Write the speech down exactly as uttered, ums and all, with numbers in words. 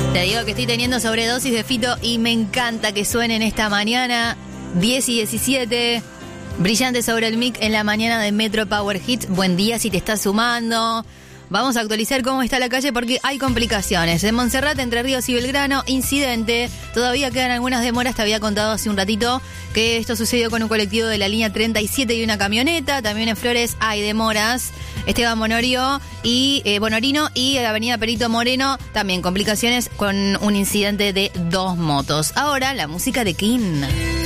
Te digo que estoy teniendo sobredosis de Fito y me encanta que suenen esta mañana, diez y diecisiete, brillante sobre el mic en la mañana de Metro Power Hits. Buen día si te estás sumando. Vamos a actualizar cómo está la calle porque hay complicaciones. En Montserrat, Entre Ríos y Belgrano, incidente. Todavía quedan algunas demoras. Te había contado hace un ratito que esto sucedió con un colectivo de la línea treinta y siete y una camioneta. También en Flores hay demoras. Esteban Bonorio y eh, Bonorino y Avenida Perito Moreno. También complicaciones con un incidente de dos motos. Ahora la música de King.